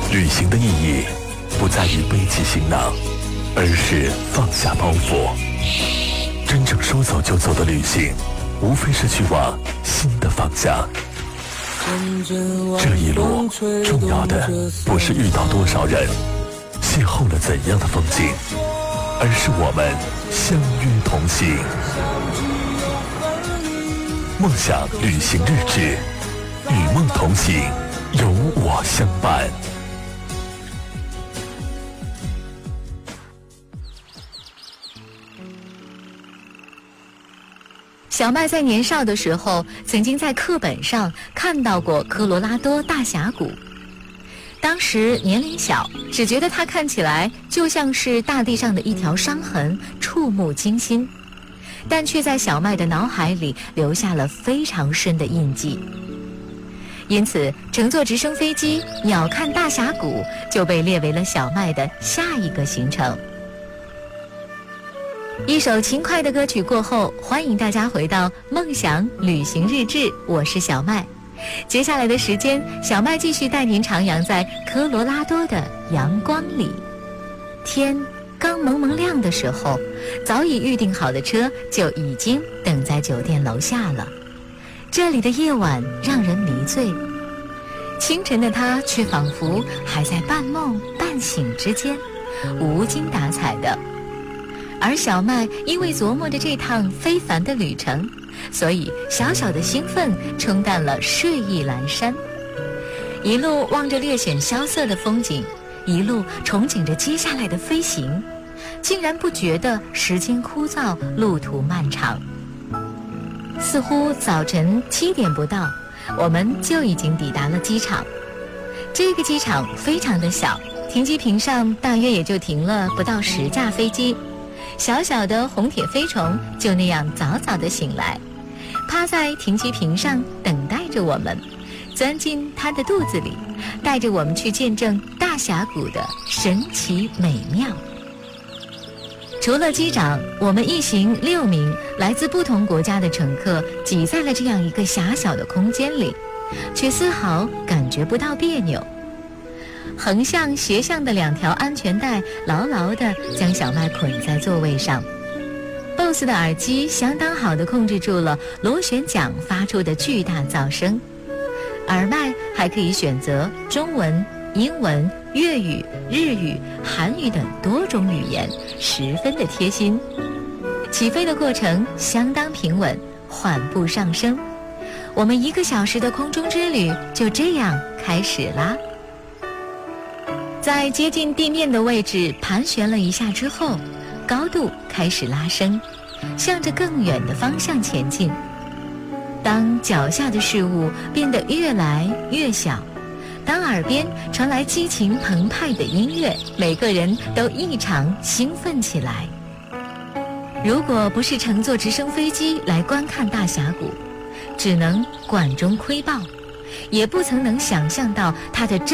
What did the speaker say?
旅行的意义不在于背起行囊，而是放下包袱。真正说走就走的旅行，无非是去往新的方向。这一路重要的不是遇到多少人，邂逅了怎样的风景，而是我们相约同行。梦想旅行日志，与梦同行，有我相伴。 小麦在年少的时候，曾经在课本上看到过科罗拉多大峡谷。当时年龄小，只觉得它看起来就像是大地上的一条伤痕，触目惊心，但却在小麦的脑海里留下了非常深的印记。因此，乘坐直升飞机鸟瞰大峡谷就被列为了小麦的下一个行程。一首轻快的歌曲过后，欢迎大家回到梦想旅行日志，我是小麦。接下来的时间，小麦继续带您徜徉在科罗拉多的阳光里。天刚蒙蒙亮的时候，早已预订好的车就已经等在酒店楼下了。这里的夜晚让人迷醉，清晨的它却仿佛还在半梦半醒之间，无精打采的。而小麦因为琢磨着这趟非凡的旅程，所以小小的兴奋冲淡了睡意阑珊。一路望着略显萧瑟的风景，一路憧憬着接下来的飞行，竟然不觉得时间枯燥，路途漫长。似乎早晨7点不到，我们就已经抵达了机场。这个机场非常的小，停机坪上大约也就停了不到10架飞机。小小的红铁飞虫就那样早早地醒来，趴在停机坪上等待着我们，钻进它的肚子里，带着我们去见证大峡谷的神奇美妙。除了机长，我们一行6名来自不同国家的乘客挤在了这样一个狭小的空间里，却丝毫感觉不到别扭。横向斜向的2条安全带牢牢地将小麦捆在座位上。BOSS 的耳机相当好地控制住了螺旋桨发出的巨大噪声，耳麦还可以选择中文、英文、粤语、日语、韩语等多种语言，十分的贴心。起飞的过程相当平稳，缓步上升。我们1个小时的空中之旅就这样开始啦。在接近地面的位置盘旋了一下之后，高度开始拉升，向着更远的方向前进。当脚下的事物变得越来越小，当耳边传来激情澎湃的音乐，每个人都异常兴奋起来。如果不是乘坐直升飞机来观看大峡谷，只能管中窥豹，也不曾能想象到它的